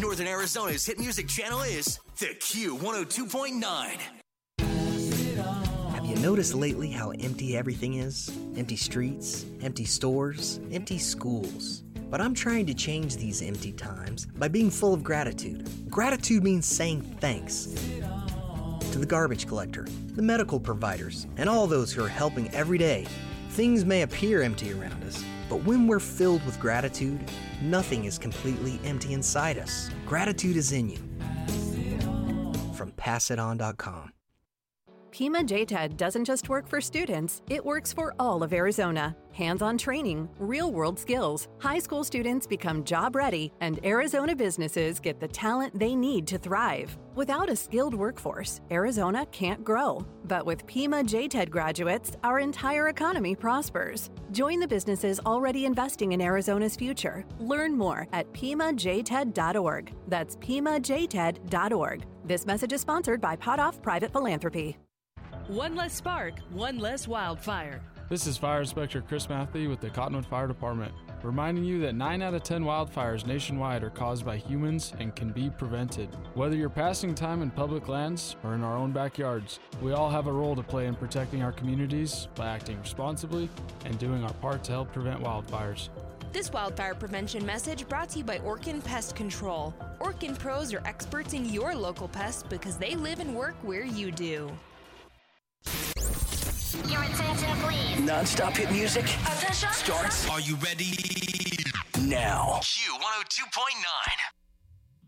Northern Arizona's hit music channel is the Q102.9. Have you noticed lately how empty everything is? Empty streets, empty stores, empty schools. But I'm trying to change these empty times by being full of gratitude. Gratitude means saying thanks to the garbage collector, the medical providers, and all those who are helping every day. Things may appear empty around us, but when we're filled with gratitude, nothing is completely empty inside us. Gratitude is in you. From PassItOn.com. Pima JTED doesn't just work for students, it works for all of Arizona. Hands-on training, real-world skills, high school students become job-ready, and Arizona businesses get the talent they need to thrive. Without a skilled workforce, Arizona can't grow. But with Pima JTED graduates, our entire economy prospers. Join the businesses already investing in Arizona's future. Learn more at PimaJTED.org. That's PimaJTED.org. This message is sponsored by Potoff Private Philanthropy. One less spark, one less wildfire. This is Fire Inspector Chris Matthew with the Cottonwood Fire Department, reminding you that 9 out of 10 wildfires nationwide are caused by humans and can be prevented. Whether you're passing time in public lands or in our own backyards, we all have a role to play in protecting our communities by acting responsibly and doing our part to help prevent wildfires. This wildfire prevention message brought to you by Orkin Pest Control. Orkin pros are experts in your local pests because they live and work where you do. Your attention, please. Non-stop hit music. Attention. Starts. Are you ready? Now. Q102.9.